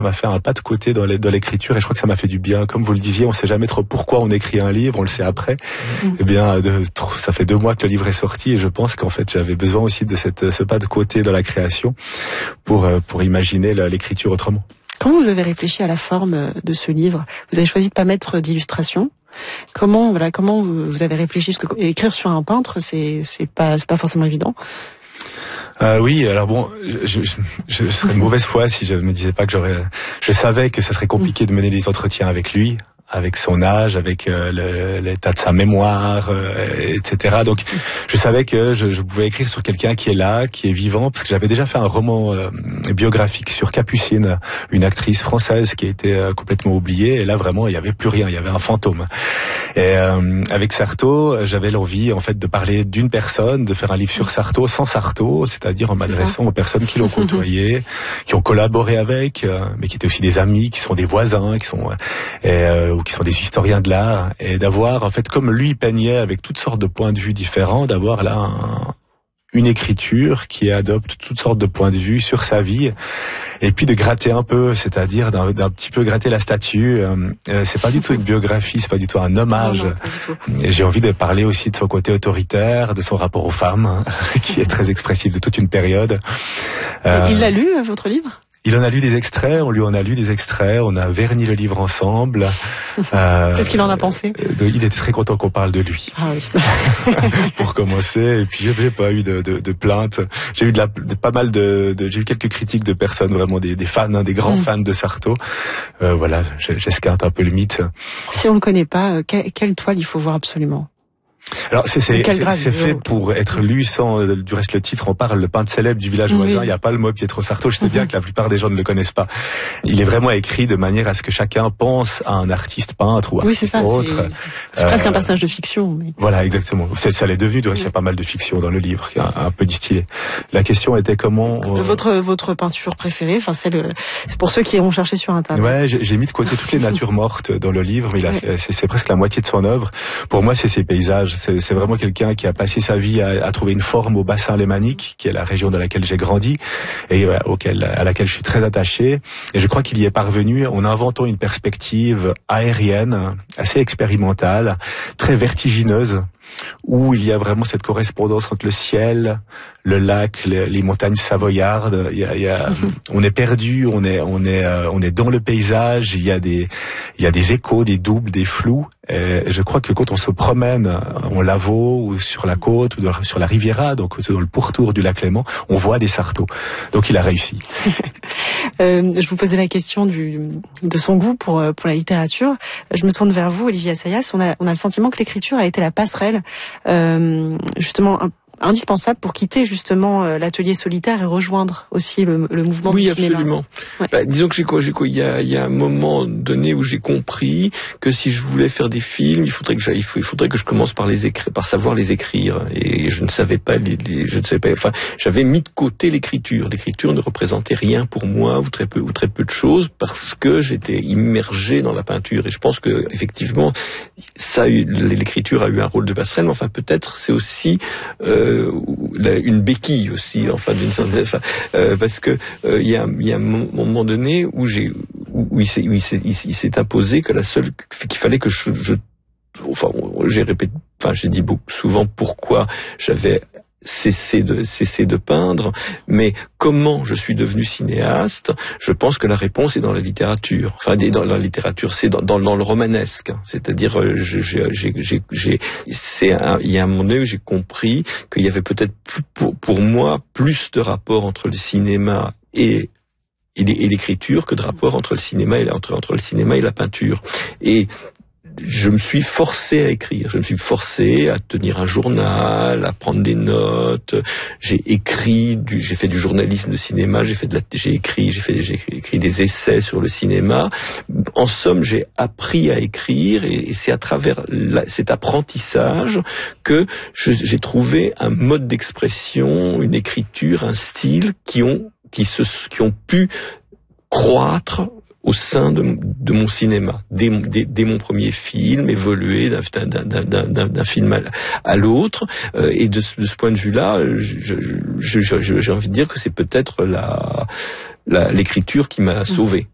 m'a fait un pas de côté dans l'écriture et je crois que ça m'a fait du bien. Comme vous le disiez, on sait jamais trop pourquoi on écrit un livre, on le sait après. Eh bien, ça fait 2 mois que le livre est sorti et je pense qu'en fait j'avais besoin aussi de ce pas de côté dans la création pour imaginer l'écriture autrement. Comment vous avez réfléchi à la forme de ce livre ? Vous avez choisi de pas mettre d'illustration. Comment vous avez réfléchi ? Parce que écrire sur un peintre, c'est pas forcément évident. Oui, alors bon, je serais de mauvaise foi si je me disais pas que je savais que ça serait compliqué de mener des entretiens avec lui, avec son âge, avec l'état de sa mémoire, etc. Donc, je savais que je pouvais écrire sur quelqu'un qui est là, qui est vivant, parce que j'avais déjà fait un roman biographique sur Capucine, une actrice française qui a été complètement oubliée. Et là, vraiment, il y avait plus rien, il y avait un fantôme. Et avec Sarto, j'avais l'envie, en fait, de parler d'une personne, de faire un livre sur Sarto, sans Sarto, c'est-à-dire en m'adressant aux personnes qui l'ont côtoyé, qui ont collaboré avec, mais qui étaient aussi des amis, qui sont des voisins, qui sont qui sont des historiens de l'art, et d'avoir, en fait, comme lui peignait avec toutes sortes de points de vue différents, d'avoir là une écriture qui adopte toutes sortes de points de vue sur sa vie, et puis de gratter un peu, c'est-à-dire d'un petit peu gratter la statue. C'est pas du tout une biographie, c'est pas du tout un hommage. Non, pas du tout. Et j'ai envie de parler aussi de son côté autoritaire, de son rapport aux femmes, qui est très expressif de toute une période. Il l'a lu, votre livre ? Il en a lu des extraits, on lui en a lu des extraits, on a verni le livre ensemble. Qu'est-ce qu'il en a pensé ? Il était très content qu'on parle de lui. Ah oui. Pour commencer, et puis j'ai pas eu de plaintes. J'ai eu pas mal j'ai eu quelques critiques de personnes, vraiment des fans, des grands fans de Sarto. Voilà, j'esquinte un peu le mythe. Si on ne connaît pas, quelle toile il faut voir absolument ? Alors c'est fait pour être lu sans, du reste le titre on parle, le peintre célèbre du village voisin, il n'y a pas le mot Pietro Sarto, je sais bien que la plupart des gens ne le connaissent pas. Il est vraiment écrit de manière à ce que chacun pense à un artiste peintre ou artiste autre. C'est presque un personnage de fiction. Mais... Voilà, exactement. Ça l'est devenu, il y a pas mal de fiction dans le livre, qui est un peu distillé. La question était comment... Votre peinture préférée, enfin c'est pour ceux qui iront chercher sur Internet. Ouais, j'ai mis de côté toutes les natures mortes dans le livre, mais c'est presque la moitié de son œuvre. Pour moi, c'est ses paysages. C'est vraiment quelqu'un qui a passé sa vie à trouver une forme au bassin lémanique, qui est la région dans laquelle j'ai grandi et à laquelle je suis très attaché. Et je crois qu'il y est parvenu en inventant une perspective aérienne, assez expérimentale, très vertigineuse, où il y a vraiment cette correspondance entre le ciel, le lac, les montagnes savoyardes. On est perdu, on est dans le paysage. Il y a des échos, des doubles, des flous. Et je crois que quand on se promène en Lavaux ou sur la côte ou sur la Riviera, donc dans le pourtour du lac Léman, on voit des sartos. Donc il a réussi. Je vous posais la question de son goût pour la littérature. Je me tourne vers vous, Olivier Assayas. On a le sentiment que l'écriture a été la passerelle, justement indispensable pour quitter justement l'atelier solitaire et rejoindre aussi le mouvement du cinéma. Oui, absolument. Ouais. Disons que il y a un moment donné où j'ai compris que si je voulais faire des films, il faudrait que je commence par savoir les écrire. Et je ne savais pas enfin, j'avais mis de côté l'écriture. L'écriture ne représentait rien pour moi, ou très peu de choses, parce que j'étais immergé dans la peinture. Et je pense que effectivement, l'écriture a eu un rôle de passerelle, mais enfin peut-être c'est aussi une béquille aussi, enfin d'une certaine, parce que il y a un moment donné où il s'est imposé que qu'il fallait que j'ai dit souvent pourquoi j'avais cessé de peindre, mais comment je suis devenu cinéaste, je pense que la réponse est dans la littérature. Enfin, dans la littérature, c'est dans le romanesque. C'est-à-dire, il y a un moment donné où j'ai compris qu'il y avait peut-être pour moi plus de rapport entre le cinéma et l'écriture que de rapport entre le cinéma entre le cinéma et la peinture. Et je me suis forcé à écrire, je me suis forcé à tenir un journal, à prendre des notes. J'ai fait du journalisme de cinéma, j'ai écrit des essais sur le cinéma. En somme, j'ai appris à écrire et c'est à travers cet apprentissage que j'ai trouvé un mode d'expression, une écriture, un style qui ont pu croître au sein de mon cinéma, dès mon premier film, évoluer d'un film à l'autre, et de ce point de vue-là, j'ai envie de dire que c'est peut-être l'écriture qui m'a sauvé.